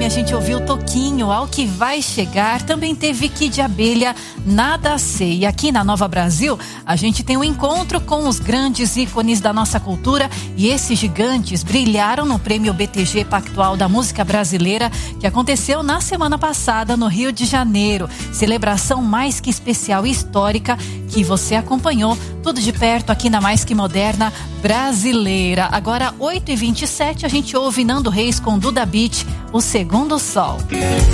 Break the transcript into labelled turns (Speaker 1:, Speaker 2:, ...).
Speaker 1: a gente ouviu Toquinho, Ao Que Vai Chegar. Também teve Kid de Abelha, Nada Sei. E aqui na Nova Brasil, a gente tem um encontro com os grandes ícones da nossa cultura. E esses gigantes brilharam no Prêmio BTG Pactual da Música Brasileira, que aconteceu na semana passada no Rio de Janeiro. Celebração mais que especial e histórica que você acompanhou tudo de perto aqui na Mais Que Moderna Brasileira. Agora 8h27, a gente ouve Nando Reis com Duda Beat, O Segundo Sol.